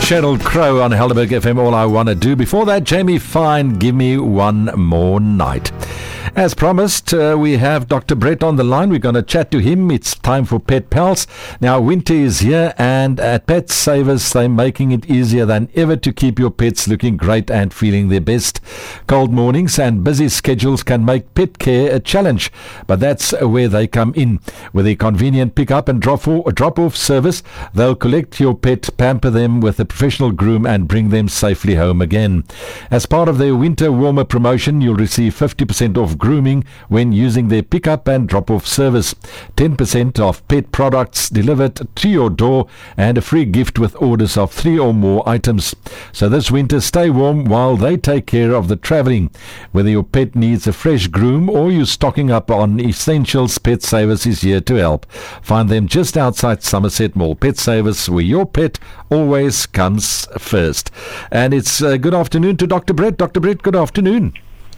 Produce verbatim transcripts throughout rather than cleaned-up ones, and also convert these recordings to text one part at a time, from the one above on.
Sheryl Crow on Helderberg F M, All I Wanna Do. Before that, Jamie Fine, Give Me One More Night. As promised, uh, we have Doctor Brett on the line. We're going to chat to him. It's time for Pet Pals. Now, winter is here, and at Pet Savers, they're making it easier than ever to keep your pets looking great and feeling their best. Cold mornings and busy schedules can make pet care a challenge, but that's where they come in. With a convenient pick-up and drop-off, drop-off service, they'll collect your pet, pamper them with a professional groom, and bring them safely home again. As part of their winter warmer promotion, you'll receive fifty percent off grooming when using their pick-up and drop-off service, ten percent off pet products delivered to your door, and a free gift with orders of three or more items. So this winter, stay warm while they take care of the travelling. Whether your pet needs a fresh groom or you're stocking up on essentials, Pet Savers is here to help. Find them just outside Somerset Mall. Pet Savers, where your pet always comes first. And it's uh, good afternoon to Doctor Brett. Doctor Brett, good afternoon.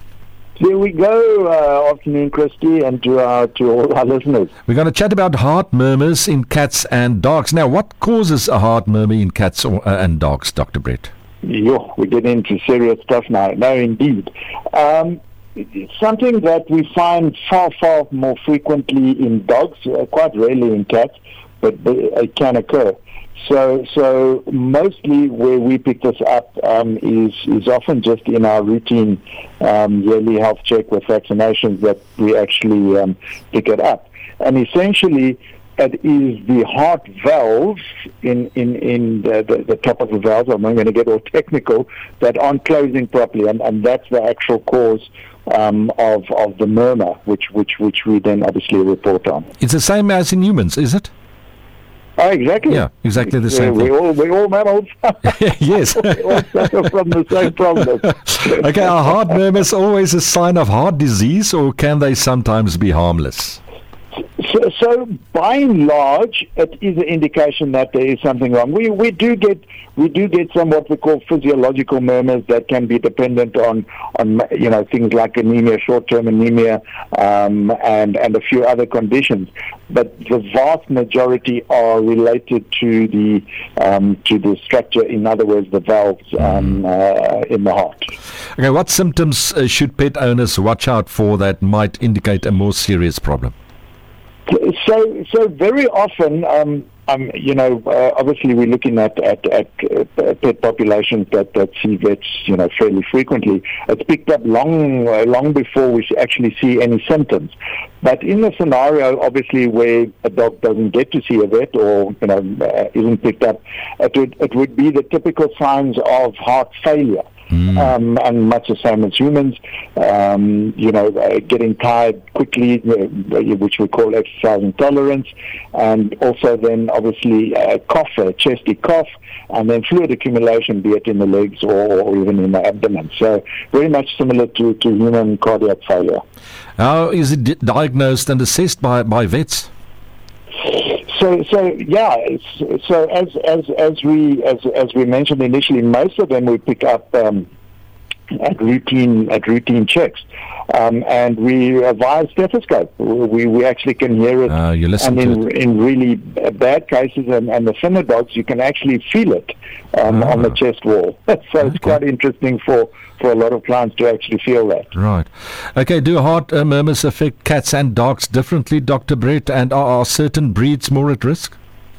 There we go. Uh, afternoon, Christy, and to our, to all our listeners. We're going to chat about heart murmurs in cats and dogs. Now, what causes a heart murmur in cats or, uh, and dogs, Doctor Brett? Yo, we're getting into serious stuff now. No, indeed. Um, it's something that we find far, far more frequently in dogs, uh, quite rarely in cats, but it can occur. So, so mostly where we pick this up um, is is often just in our routine um, yearly health check with vaccinations that we actually um, pick it up. And essentially, it is the heart valves in in in the, the, the top of the valves. I'm not going to get all technical, that aren't closing properly, and, and that's the actual cause um, of of the murmur, which which which we then obviously report on. It's the same as in humans, is it? Oh, exactly. Yeah, exactly the same we're, thing. We're all, we're all mammals. Yes. We all suffer from the same problem. Okay, are heart murmurs always a sign of heart disease, or can they sometimes be harmless? So, so by and large, it is an indication that there is something wrong. We we do get we do get some what we call physiological murmurs that can be dependent on on you know things like anemia, short-term anemia, um, and and a few other conditions. But the vast majority are related to the um, to the structure. In other words, the valves um, uh, in the heart. Okay, what symptoms uh, should pet owners watch out for that might indicate a more serious problem? So, so very often, um, um, you know, uh, obviously we're looking at at, at uh, pet populations that, that see vets, you know, fairly frequently. It's picked up long, uh, long before we actually see any symptoms. But in the scenario, obviously, where a dog doesn't get to see a vet or, you know, uh, isn't picked up, it would it would be the typical signs of heart failure. Mm. Um, and much the same as humans, um, you know, uh, getting tired quickly, uh, which we call exercise intolerance, and also then obviously uh, cough, a chesty cough, and then fluid accumulation, be it in the legs or, or even in the abdomen. So very much similar to, to human cardiac failure. How is it di- diagnosed and assessed by, by vets? So, so yeah. So as as as we as as we mentioned initially, most of them we pick up um, at routine at routine checks, um, and we uh, via stethoscope. We we actually can hear it. Uh, you listen and in to it. in really bad cases, and, and the thinner dogs, you can actually feel it um, ah. on the chest wall. So okay. It's quite interesting for. for a lot of clients to actually feel that. Right. Okay, do heart uh, murmurs affect cats and dogs differently, Doctor Brett, and are, are certain breeds more at risk?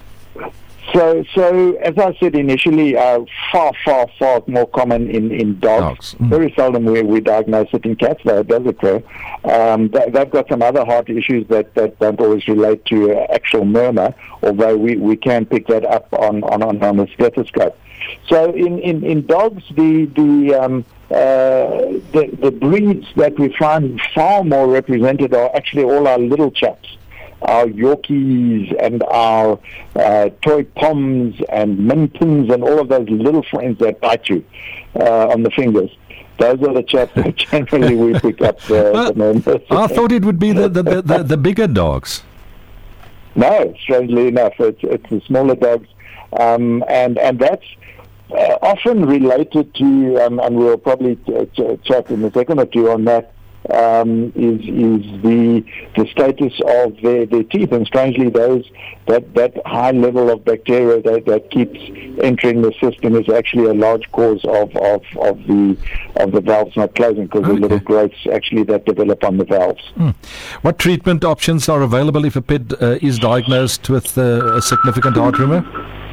So, so as I said initially, uh, far, far, far more common in, in dogs. dogs. Mm. Very seldom we, we diagnose it in cats, though it does occur. Um, they, they've got some other heart issues that, that don't always relate to uh, actual murmur, although we, we can pick that up on, on, on, on the stethoscope. So in, in, in dogs, the, the um, Uh, the, the breeds that we find far more represented are actually all our little chaps, our Yorkies and our uh, toy poms and mintons and all of those little friends that bite you uh, on the fingers. Those are the chaps that generally we pick up the, well, the members. I thought it would be the, the, the, the, the bigger dogs. No, strangely enough, it's, it's the smaller dogs, um, and, and that's Uh, often related to, um, and we'll probably ch- ch- chat in a second or two on that, um, is is the the status of their, their teeth, and strangely, those that that high level of bacteria that, that keeps entering the system is actually a large cause of, of, of the of the valves not closing, because okay. the little growths actually that develop on the valves. Hmm. What treatment options are available if a pet uh, is diagnosed with uh, a significant heart rumor?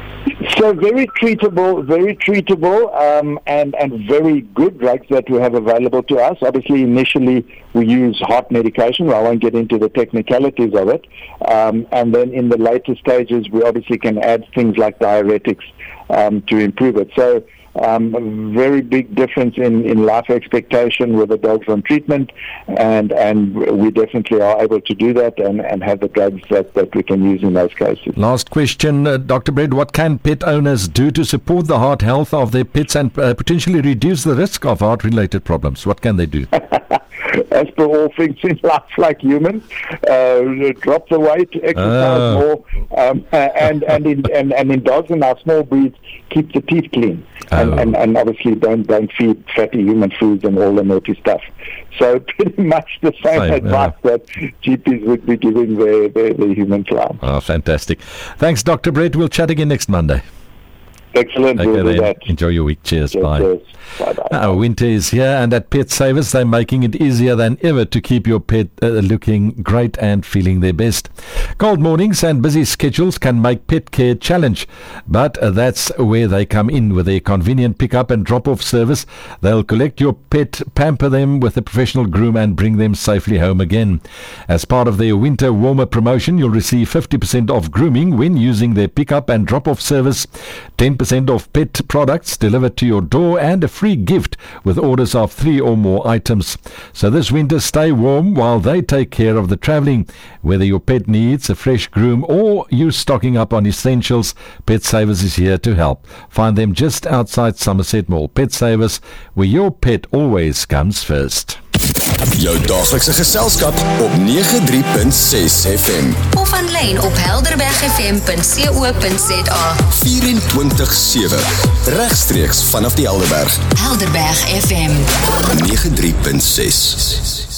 So very treatable, very treatable, um, and and very good drugs that we have available to us. Obviously, initially we use heart medication. I won't get into the technicalities of it. Um, and then in the later stages, we obviously can add things like diuretics um, to improve it. So. Um, a very big difference in, in life expectation with the dogs on treatment, and and we definitely are able to do that and, and have the drugs that, that we can use in those cases. Last question, uh, Doctor Brett, what can pet owners do to support the heart health of their pets and uh, potentially reduce the risk of heart-related problems? What can they do? As per all things in life, like humans, uh, drop the weight, exercise uh. more, um, and and in and, and in dogs and our small breeds, keep the teeth clean, and, oh. and, and obviously don't don't feed fatty human foods and all the naughty stuff. So pretty much the same, same advice yeah. that G Ps would be giving their, their, their human clients. Oh, fantastic! Thanks, Doctor Brett. We'll chat again next Monday. Excellent. Okay, we'll do that. Enjoy your week. Cheers. Yes, bye. Cheers. Bye-bye. Now, winter is here, and at Pet Savers, they're making it easier than ever to keep your pet uh, looking great and feeling their best. Cold mornings and busy schedules can make pet care challenge, but uh, that's where they come in with their convenient pick-up and drop-off service. They'll collect your pet, pamper them with a professional groom, and bring them safely home again. As part of their winter warmer promotion, you'll receive fifty percent off grooming when using their pick-up and drop-off service, ten percent off pet products delivered to your door, and a free gift with orders of three or more items. So this winter, stay warm while they take care of the travelling. Whether your pet needs a fresh groom or you stocking up on essentials, Pet Savers is here to help. Find them just outside Somerset Mall. Pet Savers, where your pet always comes first. Jou daaglikse geselskap op nege drie punt ses F M. Of aanlyn op helderberg f m punt co punt za. vyf sewe. Regstreeks vanaf die Helderberg. Helderberg F M. nege drie punt ses.